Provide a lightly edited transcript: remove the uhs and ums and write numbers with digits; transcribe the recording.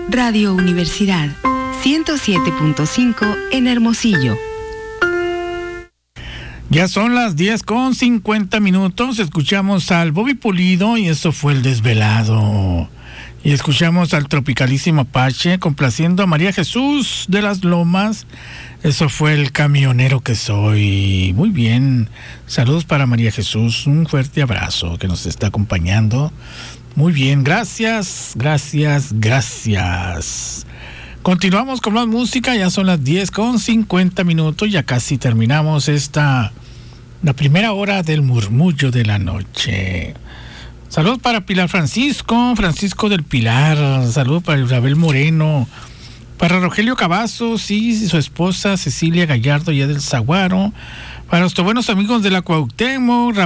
Radio Universidad 107.5 en Hermosillo. Ya son las 10:50. Escuchamos al Bobby Pulido y eso fue El Desvelado. Y escuchamos al Tropicalísimo Apache complaciendo a María Jesús de las Lomas. Eso fue El Camionero que Soy. Muy bien. Saludos para María Jesús. Un fuerte abrazo que nos está acompañando. Muy bien. Gracias. Continuamos con más música. Ya son las 10:50. Ya casi terminamos la primera hora del murmullo de la noche. Saludos para Pilar Francisco del Pilar. Saludos para Isabel Moreno. Para Rogelio Cavazos y su esposa Cecilia Gallardo, ya del Zaguaro. Para nuestros buenos amigos de la Cuauhtémoc,